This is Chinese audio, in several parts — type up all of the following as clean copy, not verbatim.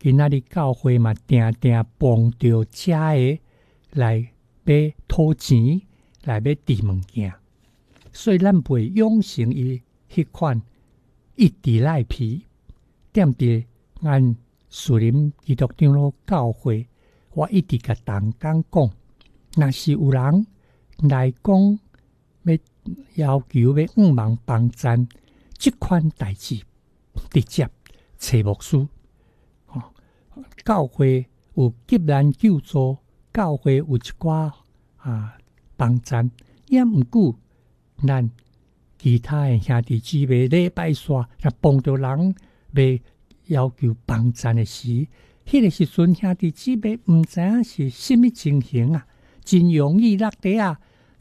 今仔日教会嘛，定定帮着遮个来要讨钱，来要挃物件，所以咱袂养成伊迄款一直赖皮，踮伫咱树林基督长老教会，我一直甲同工讲，若是有人来讲要求要5万帮赞，即款代志直接找牧师。教会有急难救助，教会有一寡帮赞，也毋过咱其他的兄弟姊妹礼拜煞，若帮着人要要求帮赞的时，迄个时阵兄弟姊妹毋知影是甚物情形啊，真容易落地啊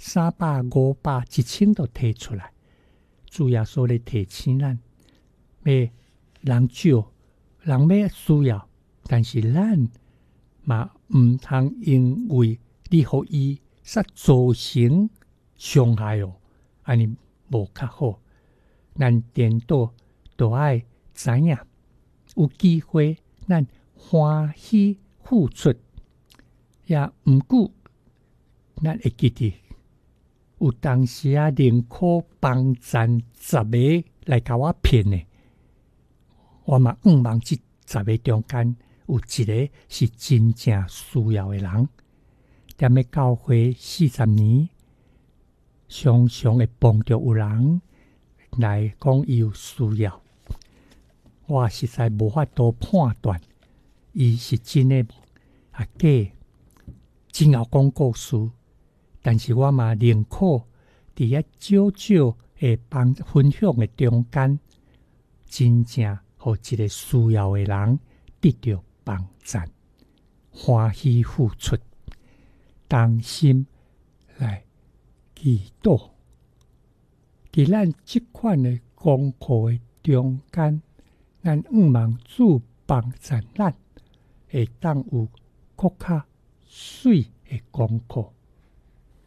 ，300、500、1000都摕出来。主耶稣咧提醒咱，要人少，人要需要。但是咱嘛毋通因为你互伊煞造成伤害哦，安尼无较好。咱颠倒都爱知影，有机会咱欢喜付出，也毋过咱会记得有当时啊宁可帮赞10个来甲我骗的，我嘛5万这10个中间。有一个是真正需要的人，踮咧教会40年，常常会帮着有人来讲伊有需要，我实在无法度判断伊是真的假，真有讲故事，但是我嘛宁可伫遐少少的帮分享的中间，真正互一个需要的人得到帮赞，欢喜付出，当心来祈祷。伫咱即款的功课的中间，咱毋望主帮赞咱，会当有更较水的功课。